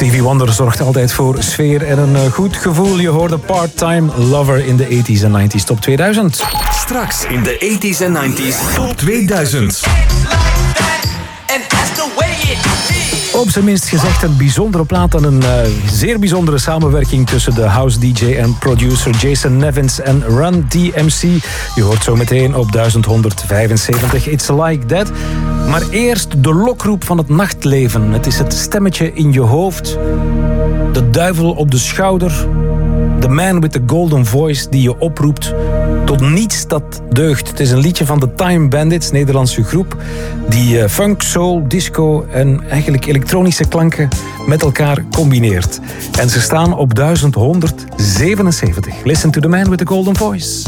Stevie Wonder zorgt altijd voor sfeer en een goed gevoel. Je hoorde Part-Time Lover in de 80s en 90s Top 2000. Straks in de 80s en 90s Top 2000. Op zijn minst gezegd een bijzondere plaat en een zeer bijzondere samenwerking tussen de house DJ en producer Jason Nevins en Run DMC. Je hoort zo meteen op 1175 It's Like That. Maar eerst de lokroep van het nachtleven. Het is het stemmetje in je hoofd, de duivel op de schouder, the man with the golden voice die je oproept tot niets dat deugt. Het is een liedje van de Time Bandits, Nederlandse groep, die funk, soul, disco en eigenlijk elektronische klanken met elkaar combineert. En ze staan op 1177. Listen to the man with the golden voice.